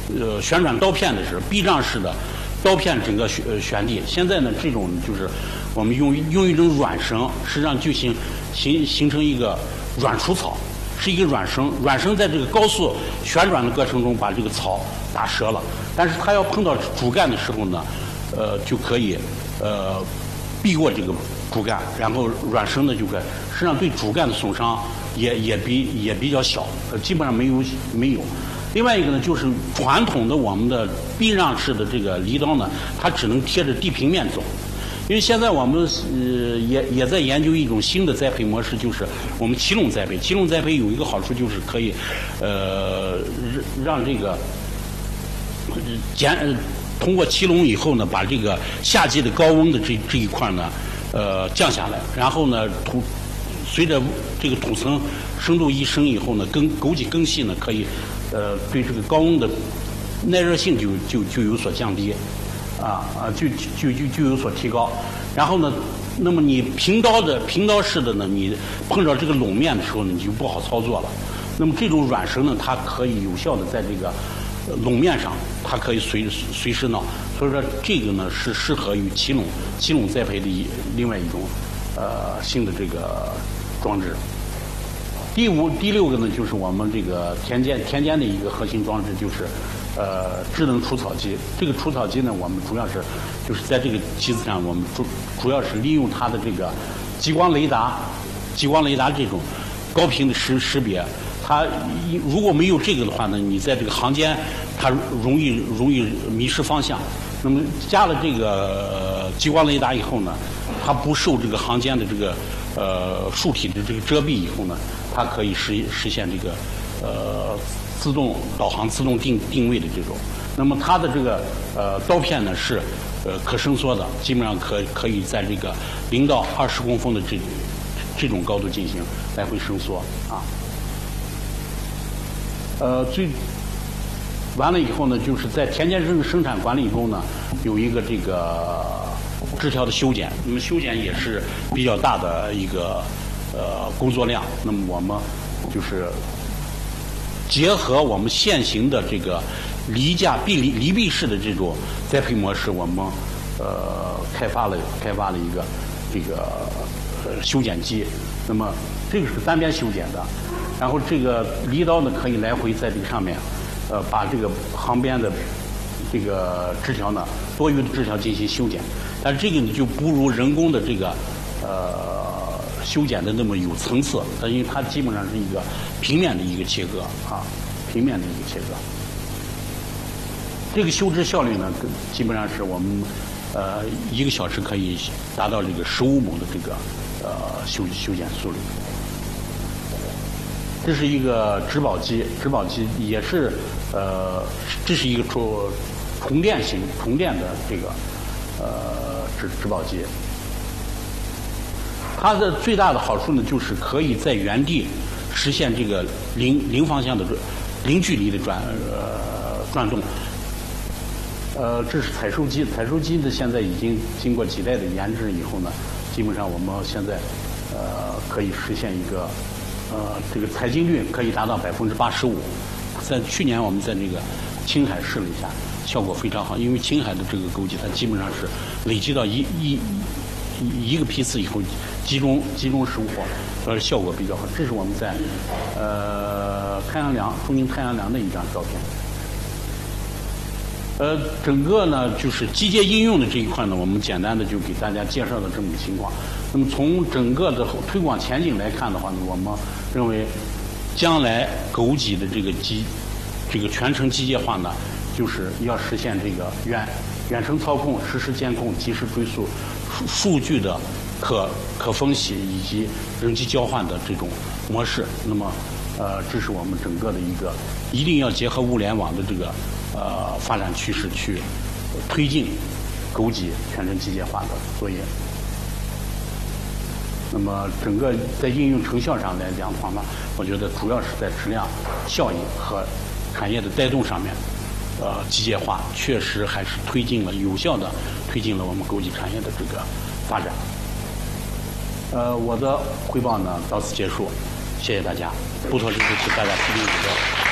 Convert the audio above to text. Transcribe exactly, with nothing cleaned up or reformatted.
呃旋转刀片的时候，避障式的刀片整个旋旋地。现在呢，这种就是我们用用一种软绳，实际上就形形形成一个软除草，是一个软绳，软绳在这个高速旋转的过程中把这个草打折了，但是它要碰到主干的时候呢，呃就可以呃避过这个主干，然后软绳呢就可以，实际上对主干的损伤也也比也比较小，呃基本上没有没有。另外一个呢，就是传统的我们的避让式的这个犁刀呢，它只能贴着地平面走。因为现在我们呃也也在研究一种新的栽培模式，就是我们齐垄栽培。齐垄栽培有一个好处就是可以呃让这个减通过齐垄以后呢，把这个夏季的高温的这这一块呢呃降下来，然后呢土随着这个土层深度一升以后呢，根枸杞根系呢可以呃对这个高温的耐热性就就就有所降低。啊啊，就就就就有所提高，然后呢，那么你平刀的平刀式的呢，你碰着这个垄面的时候呢，你就不好操作了。那么这种软绳呢，它可以有效的在这个垄面上，它可以随随时挠。所以说这个呢是适合于齐垄齐垄栽培的一另外一种呃新的这个装置。第五第六个呢，就是我们这个田间田间的一个核心装置，就是呃智能除草机。这个除草机呢，我们主要是就是在这个机子上，我们主主要是利用它的这个激光雷达、激光雷达这种高频的识识别。它如果没有这个的话呢，你在这个行间它容易容易迷失方向。那么加了这个激光雷达以后呢，它不受这个行间的这个呃树体的这个遮蔽以后呢，它可以实实现这个呃自动导航、自动定定位的这种。那么它的这个呃刀片呢是呃可伸缩的，基本上可可以在这个零到二十公分的这这种高度进行来回伸缩啊。呃，最完了以后呢，就是在田间生生产管理中呢，有一个这个枝条的修剪。那么修剪也是比较大的一个呃工作量。那么我们就是结合我们现行的这个犁架避犁犁壁式的这种栽培模式，我们呃开发了开发了一个这个呃修剪机。那么这个是单边修剪的，然后这个犁刀呢可以来回在这个上面。呃，把这个旁边的这个枝条呢，多余的枝条进行修剪，但是这个呢就不如人工的这个呃修剪的那么有层次，因为它基本上是一个平面的一个切割啊，平面的一个切割。这个修枝效率呢，基本上是我们呃一个小时可以达到这个十五亩的这个呃修修剪速率。这是一个植保机，植保机也是呃，这是一个充充电型充电的这个呃植植保机。它的最大的好处呢，就是可以在原地实现这个零零方向的零距离的转呃转动。呃，这是采收机，采收机呢现在已经经过几代的研制以后呢，基本上我们现在呃可以实现一个。呃，这个采精率可以达到百分之八十五。在去年我们在这个青海试了一下，效果非常好。因为青海的这个枸杞，它基本上是累积到一一一个批次以后，集中集中收获，所以效果比较好。这是我们在呃太阳梁中宁太阳梁的一张照片。呃，整个呢就是机械应用的这一块呢，我们简单的就给大家介绍了这么个情况。那么从整个的推广前景来看的话呢，我们认为将来枸杞的这个机这个全程机械化呢，就是要实现这个远远程操控、实时监控、及时追溯、数数据的可可分析以及人机交换的这种模式。那么呃，这是我们整个的一个一定要结合物联网的这个呃发展趋势去推进枸杞全程机械化的作业。那么整个在应用成效上来讲的话呢，我觉得主要是在质量效益和产业的带动上面，呃，机械化确实还是推进了有效的推进了我们枸杞产业的这个发展。呃，我的汇报呢到此结束，谢谢大家。不拖时间，请大家批评指教。